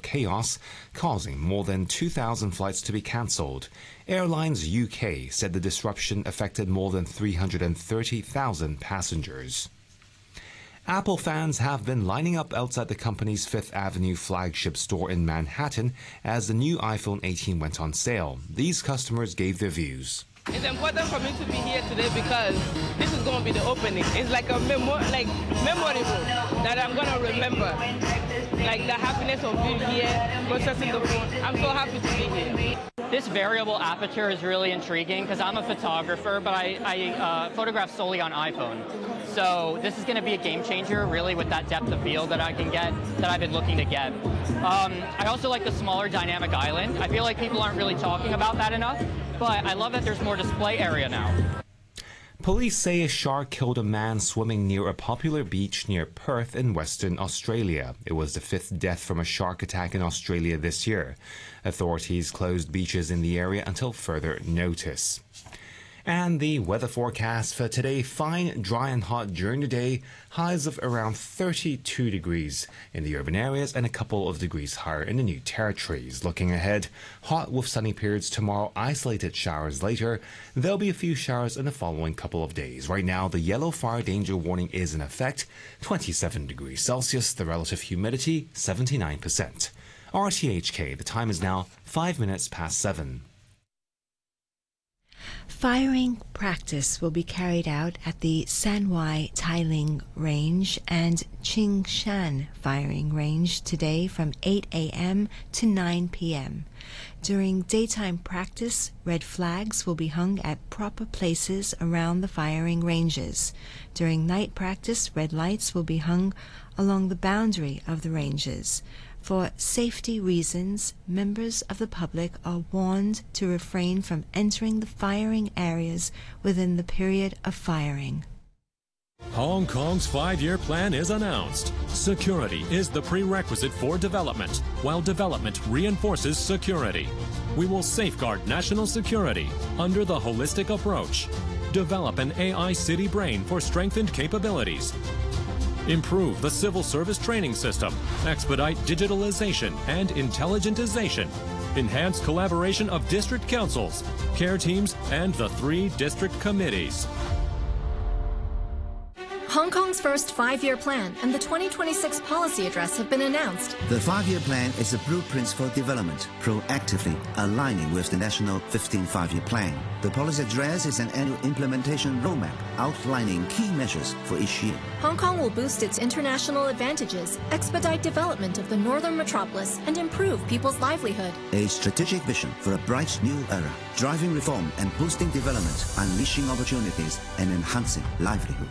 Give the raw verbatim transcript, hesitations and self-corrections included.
chaos, causing more than two thousand flights to be cancelled. Airlines U K said the disruption affected more than three hundred thirty thousand passengers. Apple fans have been lining up outside the company's Fifth Avenue flagship store in Manhattan as the new iPhone eighteen went on sale. These customers gave their views. It's important for me to be here today because this is going to be the opening. It's like a memo like memorable that I'm going to remember. Like the happiness of being here, processing the phone. I'm so happy to be here. This variable aperture is really intriguing because I'm a photographer, but I, I uh, photograph solely on iPhone. So this is going to be a game changer, really, with that depth of field that I can get, that I've been looking to get. Um, I also like the smaller dynamic island. I feel like people aren't really talking about that enough, but I love that there's more display area now. Police say a shark killed a man swimming near a popular beach near Perth in Western Australia. It was the fifth death from a shark attack in Australia this year. Authorities closed beaches in the area until further notice. And the weather forecast for today: fine, dry and hot during the day, highs of around thirty-two degrees in the urban areas and a couple of degrees higher in the New Territories. Looking ahead, hot with sunny periods tomorrow, isolated showers later. There'll be a few showers in the following couple of days. Right now, the yellow fire danger warning is in effect, twenty-seven degrees Celsius, the relative humidity seventy-nine percent. R T H K, the time is now five minutes past seven. Firing practice will be carried out at the Sanwai Tailing Range and Qingshan Firing Range today from eight a m to nine p m During daytime practice, red flags will be hung at proper places around the firing ranges. During night practice, red lights will be hung along the boundary of the ranges. For safety reasons, members of the public are warned to refrain from entering the firing areas within the period of firing. Hong Kong's five-year plan is announced. Security is the prerequisite for development, while development reinforces security. We will safeguard national security under the holistic approach. Develop an A I city brain for strengthened capabilities. Improve the civil service training system, expedite digitalization and intelligentization, enhance collaboration of district councils, care teams, and the three district committees. Hong Kong's first five-year plan and the twenty twenty-six policy address have been announced. The five-year plan is a blueprint for development, proactively aligning with the national fifteen five-year plan. The policy address is an annual implementation roadmap outlining key measures for each year. Hong Kong will boost its international advantages, expedite development of the northern metropolis, and improve people's livelihood. A strategic vision for a bright new era, driving reform and boosting development, unleashing opportunities and enhancing livelihood.